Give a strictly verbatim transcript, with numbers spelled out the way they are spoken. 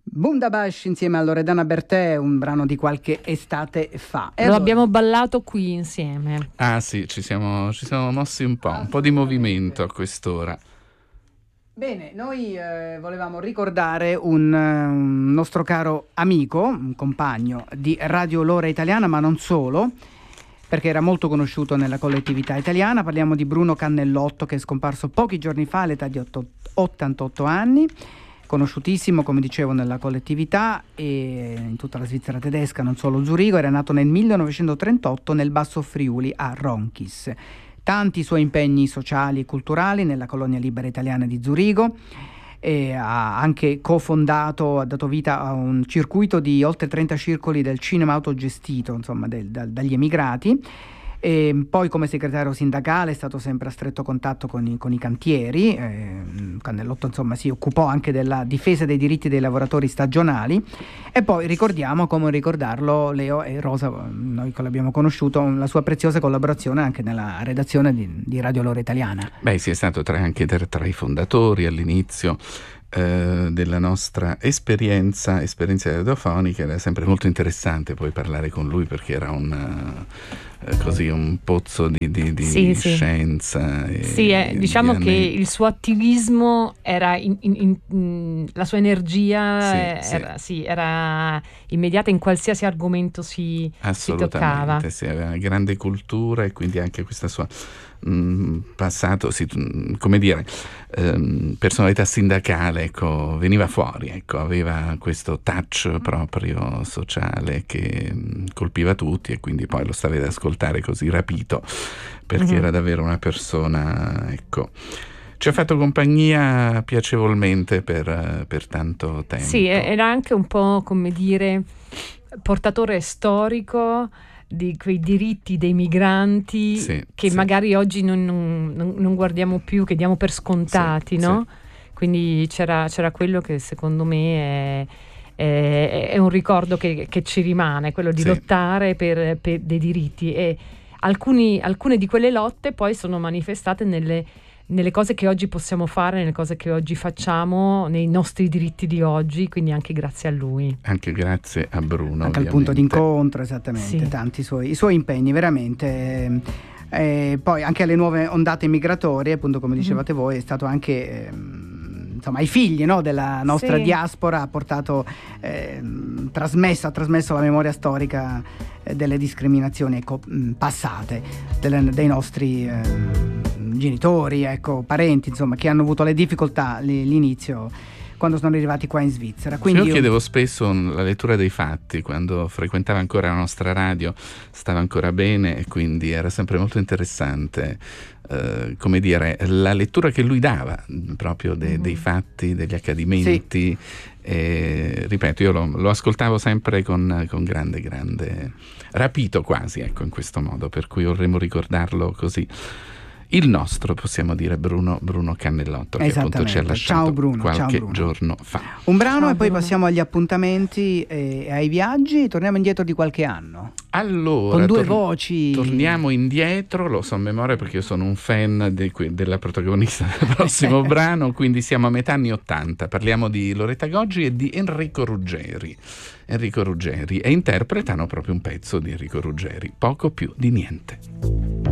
Bundabash insieme a Loredana Bertè, un brano di qualche estate fa. E Lo allora... abbiamo ballato qui insieme. Ah sì, ci siamo, ci siamo mossi un po', un po' di movimento a quest'ora. Bene, noi eh, volevamo ricordare un, un nostro caro amico, un compagno di Radio Lora Italiana, ma non solo, perché era molto conosciuto nella collettività italiana. Parliamo di Bruno Cannellotto, che è scomparso pochi giorni fa all'età di ottantotto anni, conosciutissimo, come dicevo, nella collettività e in tutta la Svizzera tedesca, non solo Zurigo. Era nato nel millenovecentotrentotto nel Basso Friuli a Ronchis. Tanti suoi impegni sociali e culturali nella colonia libera italiana di Zurigo. E ha anche cofondato, ha dato vita a un circuito di oltre trenta circoli del cinema autogestito, insomma, del, da, dagli emigrati. E poi come segretario sindacale è stato sempre a stretto contatto con i, con i cantieri. eh, Cannellotto insomma si occupò anche della difesa dei diritti dei lavoratori stagionali. E poi ricordiamo, come ricordarlo, Leo e Rosa, noi che l'abbiamo conosciuto, la sua preziosa collaborazione anche nella redazione di, di Radio Lora Italiana. Beh, si è stato tra, anche tra, tra i fondatori all'inizio eh, della nostra esperienza esperienza radiofonica. Era sempre molto interessante poi parlare con lui, perché era un uh, così un pozzo di, di, di sì, sì. scienza e, sì, eh, diciamo di che il suo attivismo era in, in, in, in, la sua energia sì, era, sì. Sì, era immediata in qualsiasi argomento si, si toccava. Sì, aveva grande cultura e quindi anche questa sua mh, passato, sì, come dire, ehm, personalità sindacale, ecco, veniva fuori, ecco, aveva questo touch proprio sociale che mh, colpiva tutti, e quindi poi lo stavi ad ascoltare così rapito, perché mm-hmm. era davvero una persona, ecco, ci ha fatto compagnia piacevolmente per, per tanto tempo. Sì, era anche un po', come dire, portatore storico di quei diritti dei migranti sì, che sì. magari oggi non, non, non guardiamo più, che diamo per scontati, sì, no? Sì. Quindi c'era, c'era quello che secondo me è, è, è un ricordo che, che ci rimane, quello di sì. lottare per, per dei diritti, e alcuni, alcune di quelle lotte poi sono manifestate nelle nelle cose che oggi possiamo fare, nelle cose che oggi facciamo, nei nostri diritti di oggi, quindi anche grazie a lui. Anche grazie a Bruno. Anche ovviamente. al punto d'incontro, esattamente, sì. tanti suoi, i suoi impegni, veramente. E poi anche alle nuove ondate migratorie, appunto come dicevate mm. voi, è stato anche... Ehm, insomma, ai figli, no, della nostra sì. diaspora, ha portato, eh, trasmesso, ha trasmesso la memoria storica eh, delle discriminazioni ecco, passate, delle, dei nostri eh, genitori, ecco, parenti, insomma, che hanno avuto le difficoltà l'inizio quando sono arrivati qua in Svizzera. Quindi io chiedevo spesso la lettura dei fatti quando frequentava ancora la nostra radio, stava ancora bene, e quindi era sempre molto interessante, eh, come dire, la lettura che lui dava proprio de, mm-hmm. dei fatti, degli accadimenti. Sì. E, ripeto, io lo, lo ascoltavo sempre con, con grande, grande rapito quasi, ecco, in questo modo, per cui vorremmo ricordarlo così. Il nostro, possiamo dire, Bruno, Bruno Cannellotto, che appunto ci ha lasciato ciao Bruno, qualche ciao Bruno. giorno fa. Un brano ciao e poi Bruno. passiamo agli appuntamenti e ai viaggi. Torniamo indietro di qualche anno. Allora, con due tor- voci. Torniamo indietro, lo so a memoria perché io sono un fan de- della protagonista del prossimo brano, quindi siamo a metà anni ottanta. Parliamo di Loretta Goggi e di Enrico Ruggeri. Enrico Ruggeri, e interpretano proprio un pezzo di Enrico Ruggeri, Poco più di niente.